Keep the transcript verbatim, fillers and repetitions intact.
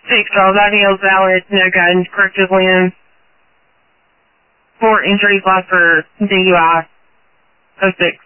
Six, all audio valid, no guns, corrective limbs. Four injuries left for D U I. Oh six.